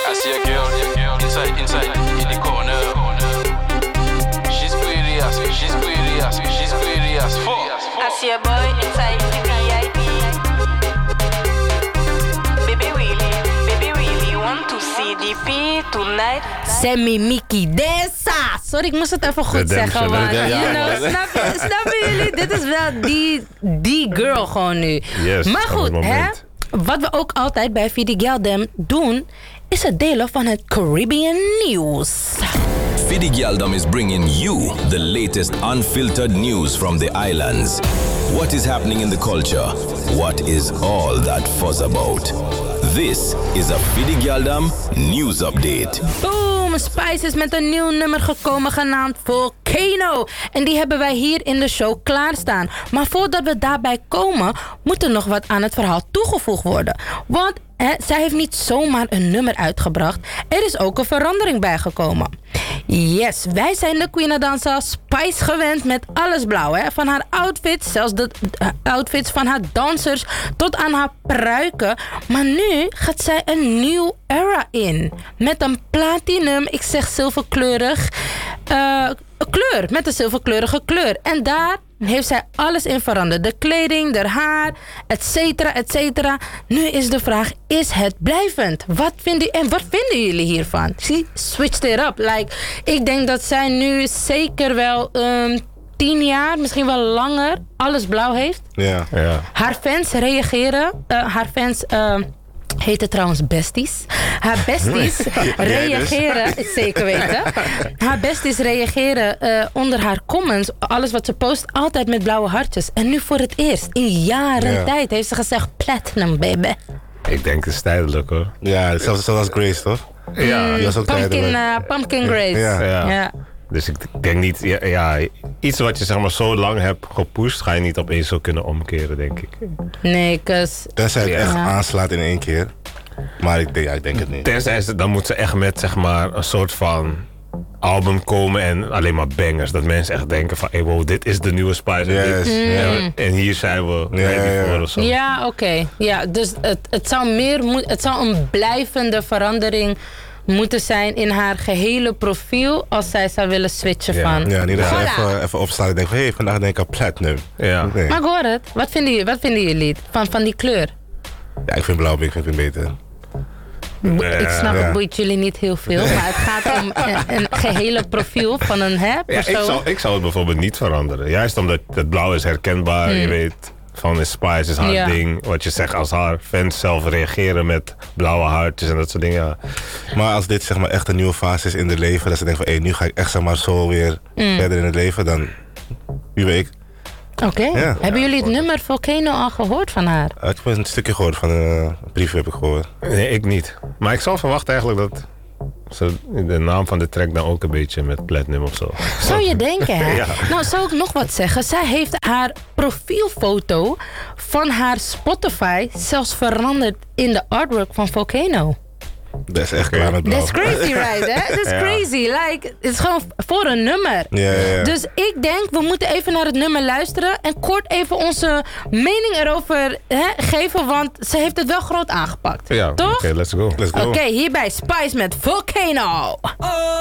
I see a girl inside in the corner. She's pretty as fuck. I see a boy inside the VIP. Baby really want to see DP tonight. Sammy Mickey Dessa. Sorry, ik moest het even goed zeggen. Maar, snappen jullie? Dit is wel die girl gewoon nu. Yes, maar goed, hè? Wat we ook altijd bij Fidigialdem doen, is het delen van het Caribbean nieuws. Fidigialdem is bringing you the latest unfiltered news from the islands. What is happening in the culture? What is all that fuzz about? This is a Fidigialdem news update. Boom, Spice is met een nieuw nummer gekomen genaamd Volcano. En die hebben wij hier in de show klaarstaan. Maar voordat we daarbij komen, moet er nog wat aan het verhaal toegevoegd worden. Want zij heeft niet zomaar een nummer uitgebracht. Er is ook een verandering bijgekomen. Yes, wij zijn de Queen Dansa Spice gewend met alles blauw. Hè? Van haar outfits, zelfs de outfits van haar dansers tot aan haar pruiken. Maar nu gaat zij een nieuw era in. Met een platinum, ik zeg zilverkleurig, kleur. Met een zilverkleurige kleur. En daar heeft zij alles in veranderd. De kleding, de haar, et cetera. Nu is de vraag, is het blijvend? Wat vinden jullie hiervan? Zie, switched it up. Like, ik denk dat zij nu zeker wel 10 jaar, misschien wel langer, alles blauw heeft. Ja. Haar fans reageren. Haar fans heten trouwens besties. Haar besties reageren, zeker weten. Haar besties reageren onder haar comments, alles wat ze post, altijd met blauwe hartjes. En nu voor het eerst in jaren tijd heeft ze gezegd platinum, baby. Ik denk het is tijdelijk, hoor. Ja, zelfs als Grace, toch? Ja. Die was ook Pumpkin Grace. Ja. Dus ik denk niet, iets wat je zeg maar zo lang hebt gepusht, ga je niet opeens zo kunnen omkeren, denk ik. Nee, tenzij het echt aanslaat in één keer. Maar ik denk het niet. Tenzij dan moet ze echt met zeg maar een soort van album komen en alleen maar bangers. Dat mensen echt denken van, hey, wow, dit is de nieuwe Spice. Yes. En hier zijn we ready voor of zo. Ja, oké. Ja, dus het zou een blijvende verandering moeten zijn in haar gehele profiel als zij zou willen switchen van. Ja, niet dat je even opstaan en denkt van, vandaag denk ik aan platinum. Ja. Nee. Maar ik hoor het. Wat vinden jullie van die kleur? Ja, ik vind blauw, ik vind het beter. Ik snap, het boeit jullie niet heel veel, maar het gaat om een gehele profiel van een persoon. Ik zou het bijvoorbeeld niet veranderen. Juist omdat het blauw is herkenbaar, je weet, van Spice is haar ding. Wat je zegt, als haar fans zelf reageren met blauwe hartjes en dat soort dingen. Ja. Maar als dit zeg maar echt een nieuwe fase is in het leven, dat ze denken van, nu ga ik echt zeg maar zo weer verder in het leven, dan wie weet ik. Oké. Ja. Hebben jullie het nummer Volcano al gehoord van haar? Ik heb een stukje gehoord van een brief heb ik gehoord. Nee, ik niet. Maar ik zou verwachten eigenlijk dat de naam van de track dan ook een beetje met platinum of zo. Zou je denken, hè? Ja. Nou, zou ik nog wat zeggen? Zij heeft haar profielfoto van haar Spotify zelfs veranderd in de artwork van Volcano. Dat is echt klaar met blauw. That's crazy, right? Hè? Dat is crazy. Like, het is gewoon voor een nummer. Ja. Dus ik denk, we moeten even naar het nummer luisteren en kort even onze mening erover geven, want ze heeft het wel groot aangepakt. Ja, toch? Oké, let's go. Oké, hierbij Spice met Volcano.